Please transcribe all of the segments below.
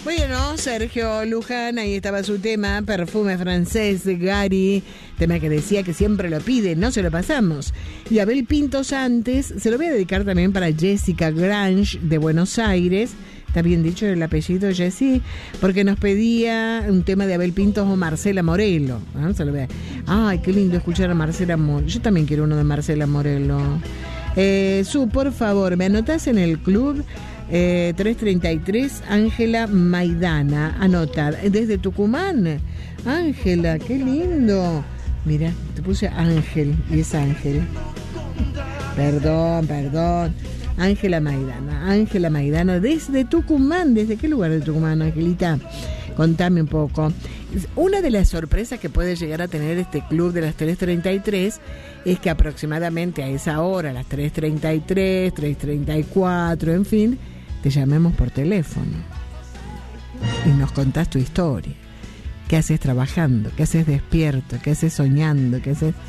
Bueno, Sergio Luján, ahí estaba su tema, Perfume Francés, Gary, tema que decía que siempre lo pide, no se lo pasamos. Y Abel Pintos antes, se lo voy a dedicar también para Jessica Grange de Buenos Aires, está bien dicho el apellido Jessie, porque nos pedía un tema de Abel Pintos o Marcela Morelo. ¿No? Se lo voy a... Ay, qué lindo escuchar a Marcela Morelo, yo también quiero uno de Marcela Morelo. Por favor, ¿me anotás en el club? 333, Ángela Maidana, anota, desde Tucumán. Ángela, qué lindo. Mira, te puse Ángel y es Ángel. Perdón. Ángela Maidana, desde Tucumán. ¿Desde qué lugar de Tucumán, Angelita? Contame un poco. Una de las sorpresas que puede llegar a tener este club de las 3:33 es que aproximadamente a esa hora, a las 3:33, 3:34, en fin, te llamemos por teléfono y nos contás tu historia. ¿Qué haces trabajando? ¿Qué haces despierto? ¿Qué haces soñando? ¿Qué haces?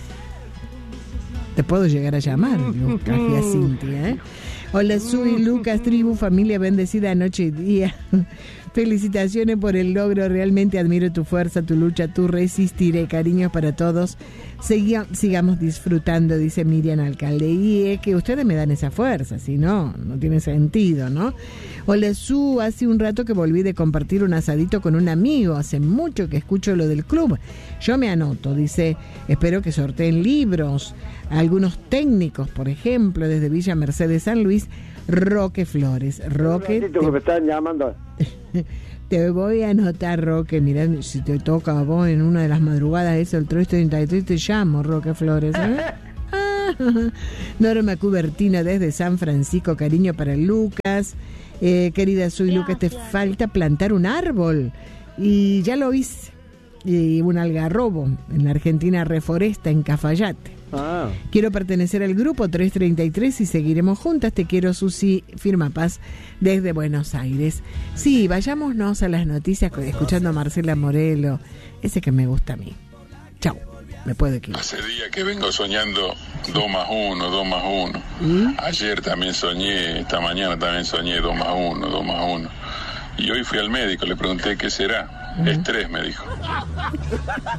Te puedo llegar a llamar, Lucas y a Cintia, ¿eh? Hola, soy Lucas, tribu, familia bendecida noche y día. Felicitaciones por el logro, realmente admiro tu fuerza, tu lucha, tu resistiré. Cariños para todos. Sigamos disfrutando, dice Miriam Alcalde. Y es que ustedes me dan esa fuerza, si no, no tiene sentido, ¿no? Hola, hace un rato que volví de compartir un asadito con un amigo. Hace mucho que escucho lo del club. Yo me anoto, dice, espero que sorteen libros. Algunos técnicos, por ejemplo, desde Villa Mercedes San Luis, Roque Flores. Roque, que me están llamando. Te voy a anotar, Roque. Mirá, si te toca a vos en una de las madrugadas, eso, el 3:33, te llamo, Roque Flores, ¿eh? Norma Cubertina desde San Francisco, cariño para Lucas. Querida, soy Lucas, te falta plantar un árbol. Y ya lo hice. Y un algarrobo en la Argentina Reforesta, en Cafayate. Quiero pertenecer al grupo 333 y seguiremos juntas. Te quiero, Susi, firma paz desde Buenos Aires. Sí, vayámonos a las noticias escuchando a Marcela Morelo, ese que me gusta a mí. Chau, me puedo equivocar. Hace días que vengo soñando 2+1. ¿Mm? Ayer también soñé, esta mañana también soñé 2+1. Y hoy fui al médico, le pregunté qué será. Estrés, me dijo.